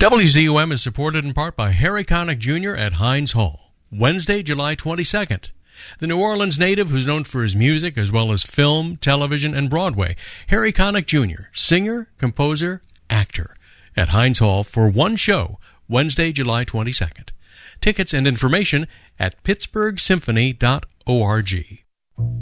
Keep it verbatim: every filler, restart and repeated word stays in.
W Z U M is supported in part by Harry Connick Junior at Heinz Hall. Wednesday, July twenty-second. The New Orleans native who's known for his music as well as film, television, and Broadway, Harry Connick Junior, singer, composer, actor, at Heinz Hall for one show, Wednesday, July twenty-second. Tickets and information at pittsburgh symphony dot org.